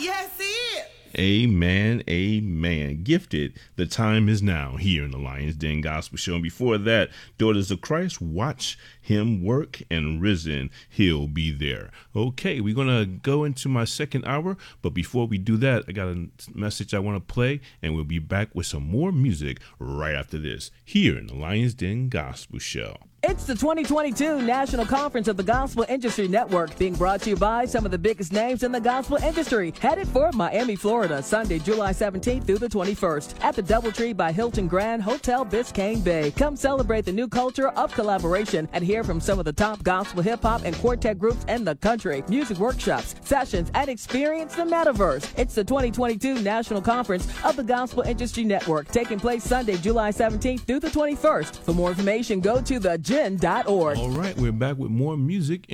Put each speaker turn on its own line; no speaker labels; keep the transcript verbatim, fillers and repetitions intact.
Yes, he is.
Amen, amen. Gifted, the time is now here in the Lions Den Gospel Show. And before that, Daughters of Christ, watch him work, and risen, he'll be there. Okay, we're going to go into my second hour, but before we do that, I got a message I want to play, and we'll be back with some more music right after this here in the Lions Den Gospel Show.
It's the twenty twenty-two National Conference of the Gospel Industry Network, being brought to you by some of the biggest names in the gospel industry. Headed for Miami, Florida, Sunday, July seventeenth through the twenty-first at the Doubletree by Hilton Grand Hotel Biscayne Bay. Come celebrate the new culture of collaboration and hear from some of the top gospel, hip-hop, and quartet groups in the country. Music workshops, sessions, and experience the metaverse. It's the twenty twenty-two National Conference of the Gospel Industry Network, taking place Sunday, July seventeenth through the twenty-first. For more information, go to the gen dot org.
All right, we're back with more music.